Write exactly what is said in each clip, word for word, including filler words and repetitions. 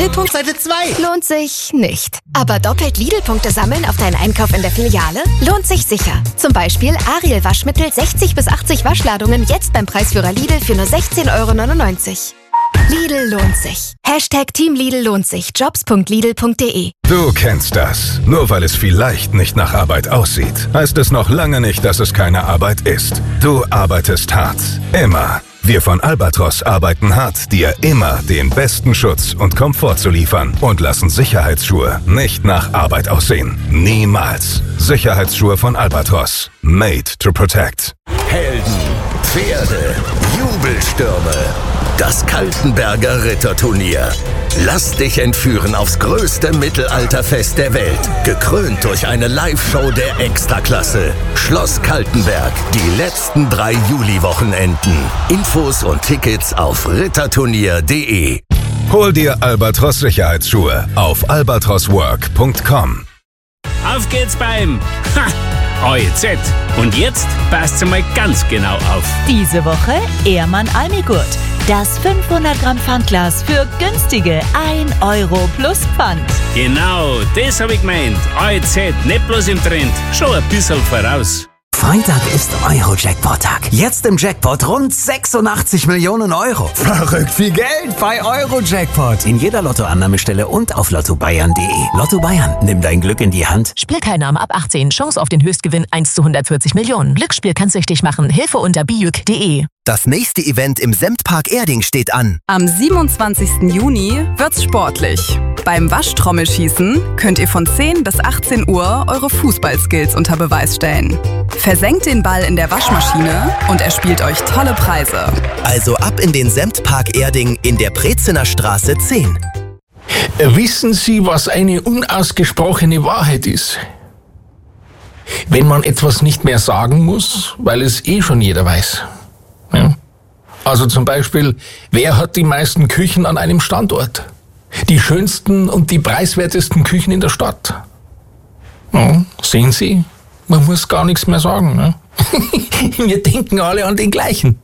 Lidl. Seite zwei. Lohnt sich nicht. Aber doppelt Lidl-Punkte sammeln auf deinen Einkauf in der Filiale? Lohnt sich sicher. Zum Beispiel Ariel Waschmittel sechzig bis achtzig Waschladungen jetzt beim Preisführer Lidl für nur sechzehn Euro neunundneunzig. Lidl lohnt sich. Hashtag Team Lidl lohnt sich. Jobs punkt lidl punkt de. Du kennst das. Nur weil es vielleicht nicht nach Arbeit aussieht, heißt es noch lange nicht, dass es keine Arbeit ist. Du arbeitest hart. Immer. Wir von Albatros arbeiten hart, dir immer den besten Schutz und Komfort zu liefern und lassen Sicherheitsschuhe nicht nach Arbeit aussehen. Niemals. Sicherheitsschuhe von Albatros. Made to protect. Helden, Pferde, Jubelstürme. Das Kaltenberger Ritterturnier. Lass dich entführen aufs größte Mittelalterfest der Welt. Gekrönt durch eine Live-Show der Extraklasse. Schloss Kaltenberg. Die letzten drei Juli-Wochenenden. Infos und Tickets auf ritterturnier punkt de. Hol dir Albatros Sicherheitsschuhe auf albatros work punkt com. Auf geht's beim Ha! A E Z. Und jetzt passt's mal ganz genau auf. Diese Woche Ehrmann Almigurt. Das fünfhundert Gramm Pfandglas für günstige ein Euro plus Pfand. Genau, das hab ich gemeint. A E Z, nicht bloß im Trend, schon ein bisschen voraus. Freitag ist Euro-Jackpot-Tag. Jetzt im Jackpot rund sechsundachtzig Millionen Euro. Verrückt viel Geld bei Euro-Jackpot. In jeder Lottoannahmestelle und auf lotto bayern punkt de. Lotto Bayern, nimm dein Glück in die Hand. Spielteilnahme ab achtzehn. Chance auf den Höchstgewinn eins zu hundertvierzig Millionen. Glücksspiel kann süchtig machen. Hilfe unter bijuk punkt de. Das nächste Event im Semtpark Erding steht an. Am siebenundzwanzigsten Juni wird's sportlich. Beim Waschtrommelschießen könnt ihr von zehn bis achtzehn Uhr eure Fußballskills unter Beweis stellen. Versenkt den Ball in der Waschmaschine und er spielt euch tolle Preise. Also ab in den Semtpark Erding in der Prezener Straße zehn. Wissen Sie, was eine unausgesprochene Wahrheit ist? Wenn man etwas nicht mehr sagen muss, weil es eh schon jeder weiß. Ja? Also zum Beispiel, wer hat die meisten Küchen an einem Standort? Die schönsten und die preiswertesten Küchen in der Stadt. Ja, sehen Sie, man muss gar nichts mehr sagen. Ne? Wir denken alle an den gleichen.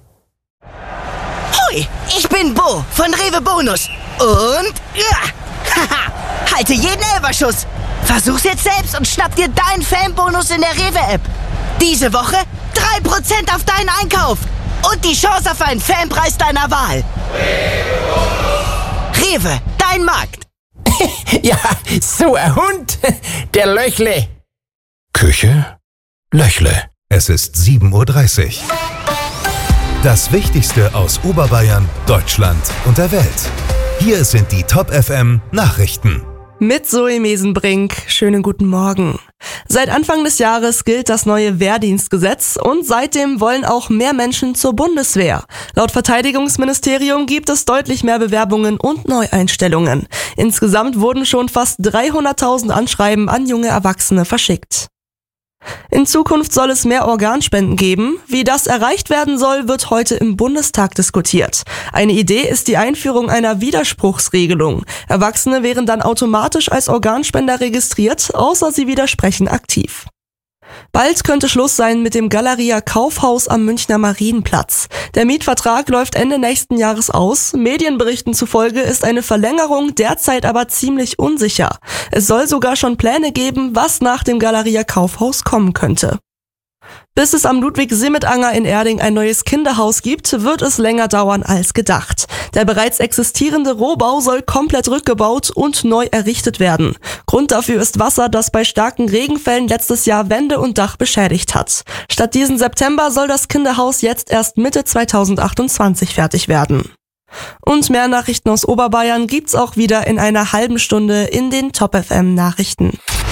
Hoi, ich bin Bo von Rewe Bonus. Und ja, haha, halte jeden Elferschuss. Versuch's jetzt selbst und schnapp dir deinen Fanbonus in der Rewe-App. Diese Woche drei Prozent auf deinen Einkauf. Und die Chance auf einen Fanpreis deiner Wahl. Rewe, dein Markt. Ja, so ein Hund, der Löchle. Küche, Löchle. Es ist sieben Uhr dreißig. Das Wichtigste aus Oberbayern, Deutschland und der Welt. Hier sind die Top F M Nachrichten. Mit Zoe Mesenbrink. Schönen guten Morgen. Seit Anfang des Jahres gilt das neue Wehrdienstgesetz und seitdem wollen auch mehr Menschen zur Bundeswehr. Laut Verteidigungsministerium gibt es deutlich mehr Bewerbungen und Neueinstellungen. Insgesamt wurden schon fast dreihunderttausend Anschreiben an junge Erwachsene verschickt. In Zukunft soll es mehr Organspenden geben. Wie das erreicht werden soll, wird heute im Bundestag diskutiert. Eine Idee ist die Einführung einer Widerspruchsregelung. Erwachsene wären dann automatisch als Organspender registriert, außer sie widersprechen aktiv. Bald könnte Schluss sein mit dem Galeria Kaufhaus am Münchner Marienplatz. Der Mietvertrag läuft Ende nächsten Jahres aus. Medienberichten zufolge ist eine Verlängerung derzeit aber ziemlich unsicher. Es soll sogar schon Pläne geben, was nach dem Galeria Kaufhaus kommen könnte. Bis es am Ludwig-Simmetanger in Erding ein neues Kinderhaus gibt, wird es länger dauern als gedacht. Der bereits existierende Rohbau soll komplett rückgebaut und neu errichtet werden. Grund dafür ist Wasser, das bei starken Regenfällen letztes Jahr Wände und Dach beschädigt hat. Statt diesen September soll das Kinderhaus jetzt erst Mitte zweitausendachtundzwanzig fertig werden. Und mehr Nachrichten aus Oberbayern gibt's auch wieder in einer halben Stunde in den Top F M Nachrichten.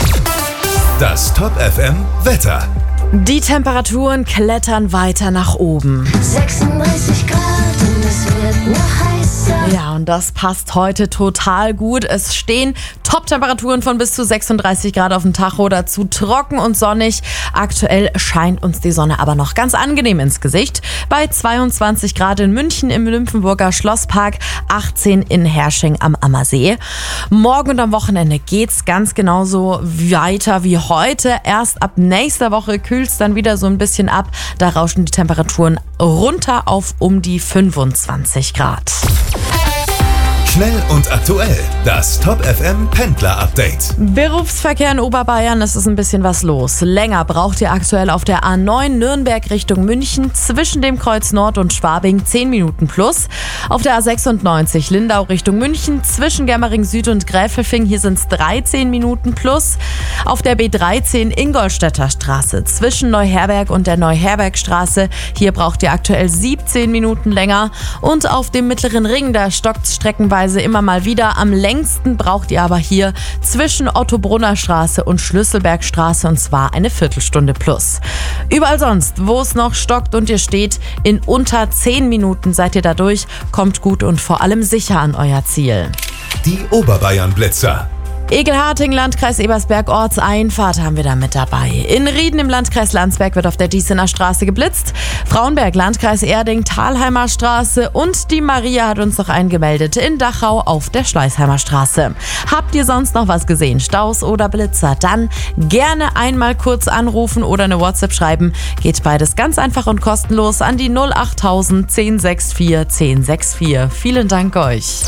Das Top F M Wetter. Die Temperaturen klettern weiter nach oben. sechsunddreißig Grad und es wird noch heißer. Ja, und das passt heute total gut. Es stehen Top-Temperaturen von bis zu sechsunddreißig Grad auf dem Tacho, dazu trocken und sonnig. Aktuell scheint uns die Sonne aber noch ganz angenehm ins Gesicht. Bei zweiundzwanzig Grad in München im Nymphenburger Schlosspark, achtzehn in Hersching am Ammersee. Morgen und am Wochenende geht's ganz genauso weiter wie heute. Erst ab nächster Woche kühlt's dann wieder so ein bisschen ab. Da rauschen die Temperaturen runter auf um die fünfundzwanzig Grad. Schnell und aktuell. Das Top F M Pendler Update. Berufsverkehr in Oberbayern, es ist ein bisschen was los. Länger braucht ihr aktuell auf der A neun Nürnberg Richtung München zwischen dem Kreuz Nord und Schwabing zehn Minuten plus. Auf der A sechsundneunzig Lindau Richtung München zwischen Germering Süd und Gräfelfing, hier sind es dreizehn Minuten plus. Auf der B dreizehn Ingolstädter Straße zwischen Neuherberg und der Neuherbergstraße, hier braucht ihr aktuell siebzehn Minuten länger. Und auf dem Mittleren Ring, da stockt es streckenweise immer mal wieder. Am längsten braucht ihr aber hier zwischen Ottobrunner Straße und Schlüsselbergstraße, und zwar eine Viertelstunde plus. Überall sonst, wo es noch stockt und ihr steht, in unter zehn Minuten seid ihr da durch, kommt gut und vor allem sicher an euer Ziel. Die Oberbayern-Blitzer. Egelharting, Landkreis Ebersberg, Ortseinfahrt haben wir da mit dabei. In Rieden im Landkreis Landsberg wird auf der Diesener Straße geblitzt. Frauenberg, Landkreis Erding, Thalheimer Straße, und die Maria hat uns noch eingemeldet in Dachau auf der Schleißheimer Straße. Habt ihr sonst noch was gesehen, Staus oder Blitzer? Dann gerne einmal kurz anrufen oder eine WhatsApp schreiben. Geht beides ganz einfach und kostenlos an die null achttausend zehn sechs vier zehn sechs vier. Vielen Dank euch.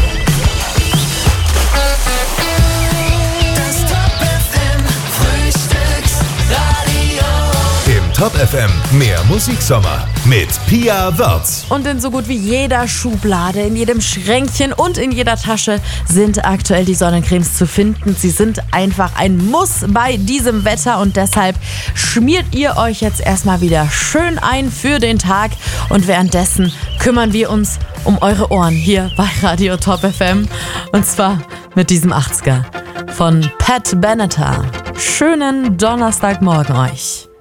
Top F M, mehr Musiksommer mit Pia Wörz. Und in so gut wie jeder Schublade, in jedem Schränkchen und in jeder Tasche sind aktuell die Sonnencremes zu finden. Sie sind einfach ein Muss bei diesem Wetter und deshalb schmiert ihr euch jetzt erstmal wieder schön ein für den Tag. Und währenddessen kümmern wir uns um eure Ohren hier bei Radio Top F M. Und zwar mit diesem achtziger von Pat Benatar. Schönen Donnerstagmorgen euch.